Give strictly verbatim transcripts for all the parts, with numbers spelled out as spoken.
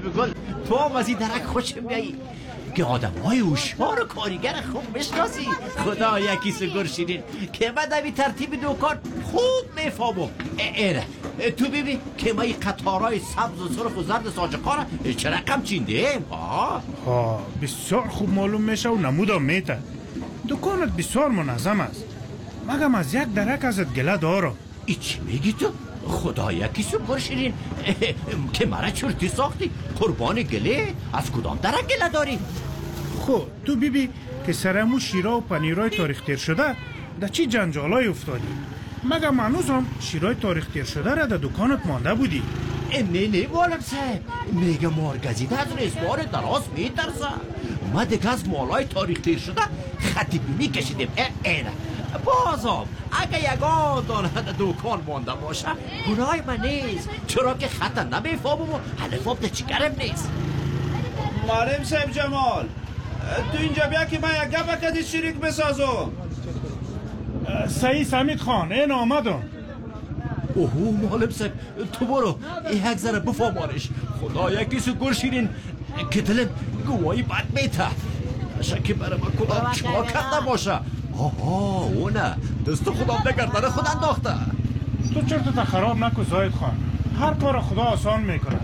گل تو هم از این درک خوشم بیایی که آدم های هوشیار و کارگر خوب بشناسی. خدا یکی سگر شیرین که من دوی ترتیب دوکان خوب میفهمم. ایره تو ببین که ما این قطارای سبز و سرخ و زرد ساجقا را چه رقم چیندیم. ها ها بسیار خوب معلوم میشه و نمودم میته. دکانت بسیار منظم است، مگم از یک درک ازت گله دارم. ای چی میگی تو؟ خدا یکی سگر شیرین که مرا چرتی ساختی. قربان گله از کدام درک گله داری؟ خب تو بیبی که سرمو شیرا و پنیرای تاریخ تیر شده در چی جنجالای افتادی؟ مگم هنوزم شیرای تاریخ تیر شده را در دکانت مانده بودی؟ نه نه مالک صاحب، میگه مارگزیده از رزبار دراز میترسه. ما دیگه از مالای تاریخ تیر شده خطی بیمی کشیدیم. اینه بازم اگه یگان دانه دکان مانده باشه گناه من نیست، چرا که خطا نمیفهمم و حلفاب ده چیکارم نیست. معلم صاحب جمال تو اینجا بیا که من یک گپ کدی شریک بسازم. صحیح سمید خان این آمدم. اوه معلم صاحب تو برو این یک ذره بفهمانش. خدا یکی سگر شیرین که دلم گواهی بد میته. شکی برای من کدام چا کرده باشه. آها اونه دست خودم نگردن خود انداخته. تو چرت تا خراب نکو زاید خان، هر کار خدا آسان میکنه.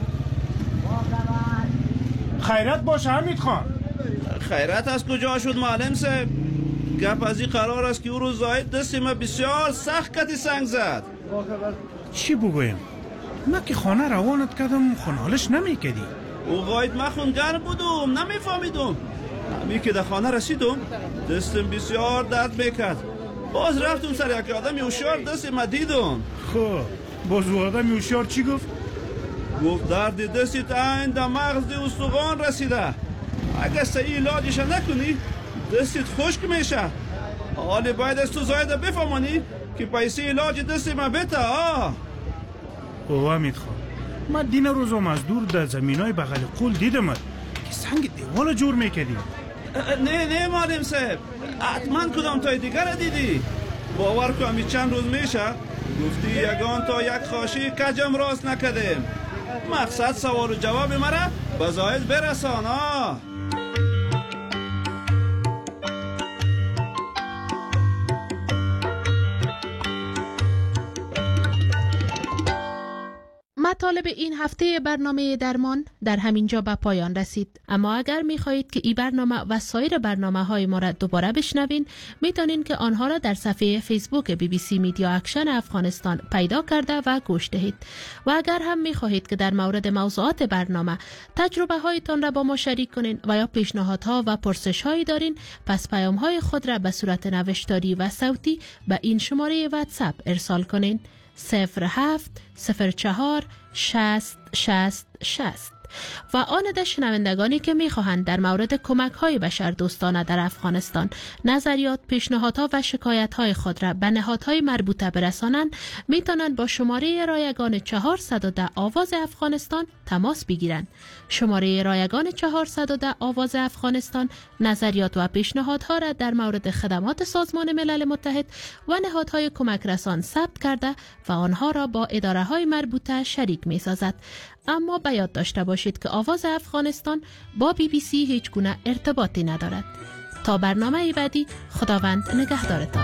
خیرت باشه حمید خان. خیرت از کجا شد معلم صاحب؟ گپ از این قرار است که او رو زاید دستی ما بسیار سخت کتی سنگ زد. چی بگویم؟ ما که خانه روانت کردم خونالش نمیکدی. او قاید ما خونگر بودم نمیفهمیدم. همی که در خانه رسیدم دستم بسیار درد میکرد. باز رفتم سر یک آدمی هوشیار دست ما دیدم. خب باز او آدمی هوشیار چی گفت؟ گفت درد دستت عین در مغز استخوان رسیده، اگه صحیح علاجش نکنی دستت خشک میشه. حالا باید از تو زایده بفهمانی که پیسه علاج دست ما بته. آه او حمید خان، من دین روزم از دور در زمینای بغل قول دیدم که سنگ دیوال جور میکردی. نه نه معلم صاحب، حتما کدام تای دیگر دیدی. باور کن همی چند روز میشه گفتی یگان تا یک خاشی کجم راست نکدیم. مقصد سوال و جواب مرا به زاید برسان. آه مطالب این هفته برنامه درمان در همینجا به پایان رسید. اما اگر می خواهید که این برنامه و سایر برنامه های ما را دوباره بشنوین، می توانید که آنها را در صفحه فیسبوک بی بی سی میدیا اکشن افغانستان پیدا کرده و گوش دهید. و اگر هم می خواهید که در مورد موضوعات برنامه تجربه هایتان را با ما شریک کنین و یا پیشنهادها و پرسش هایی دارین، پس پیام های خود را به صورت نوشتاری و صوتی به این شماره واتساپ ارسال کنین: صفر هفت صفر چهار شست شست شست. و آن ده شنوندگانی که میخواهند در مورد کمک های بشر دوستانه در افغانستان نظریات، پیشنهادها و شکایت های خود را به نهادهای مربوطه برسانند، میتونند با شماره رایگان چهارصد و ده آواز افغانستان تماس بگیرند. شماره رایگان چهارصد و ده آواز افغانستان نظریات و پیشنهادها را در مورد خدمات سازمان ملل متحد و نهادهای کمک رسان ثبت کرده و آنها را با اداره های مربوطه شریک می سازد. اما به یاد داشته باشید که آواز افغانستان با بی بی سی هیچ گونه ارتباطی ندارد. تا برنامه بعدی، خداوند نگهدارتان.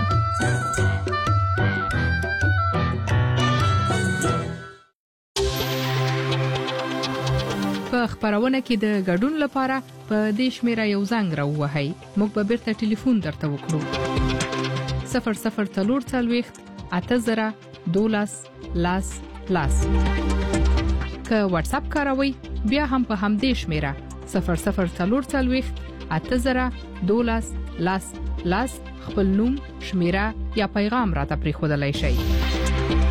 په خبرونه کې د ګډون لپاره په دې شمیره یو زنګ راووهئ. موږ به بیرته ټلیفون درته وکړو: صفر صفر څلور څلوېښت اته زره دولس لاس لاس. که واتس اپ کاروئ بیا هم په همدې شمیره صفر صفر څلور څلوېښت اته زره دولس لاس لاس خپل نوم، شمیره یا پیغام راته پرېښودلی شئ.